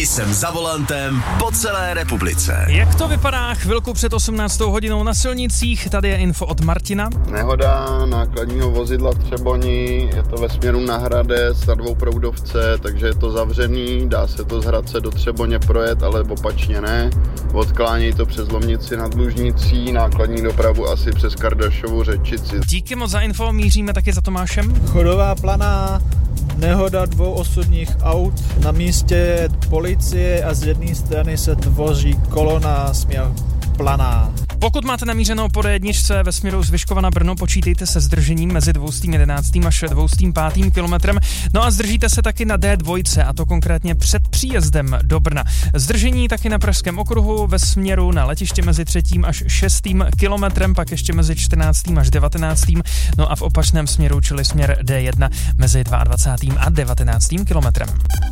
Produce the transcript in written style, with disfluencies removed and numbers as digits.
jsem za volantem po celé republice. Jak to vypadá chvilku před 18. hodinou na silnicích? Tady je info od Martina. Nehoda nákladního vozidla v Třeboni, je to ve směru na Hradec na dvouproudovce, takže je to zavřený, dá se to z Hradce do Třeboně projet, ale opačně ne. Odklání to přes Lomnici nad Lužnicí, nákladní dopravu asi přes Kardašovu Řečici. Díky moc za info, míříme taky za Tomášem. Chodová Planá, nehoda 2 osobních aut, na místě policie a z jedné strany se tvoří kolona směr Planá. Pokud máte namířenou po D1 ve směru z Vyškova na Brno, počítejte se zdržením mezi 211. až 205. kilometrem. No a zdržíte se taky na D2, a to konkrétně před příjezdem do Brna. Zdržení taky na Pražském okruhu ve směru na letiště mezi 3. až 6. kilometrem, pak ještě mezi 14. až 19. No a v opačném směru, čili směr D1 mezi 22. a 19. kilometrem.